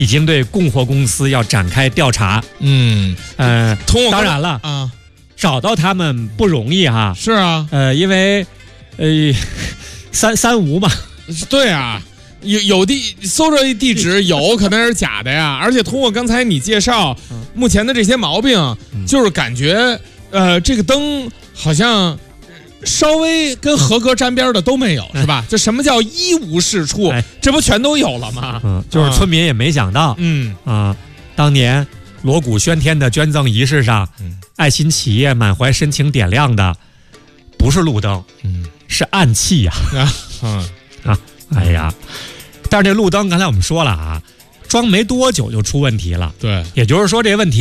已经对供货公司要展开调查。当然了啊，找到他们不容易哈。 是啊， 因为三无嘛。 对啊，有搜着地址有可能是假的呀，而且通过刚才你介绍，目前的这些毛病，就是感觉这个灯好像稍微跟合格沾边的都没有，是吧？这什么叫一无是处？这不全都有了吗？ 就是村民也没想到，当年锣鼓喧天的捐赠仪式上，爱心企业满怀深情点亮的不是路灯，是暗器呀！哎呀，但是这路灯刚才我们说了啊，装没多久就出问题了。 对， 也就是说这问题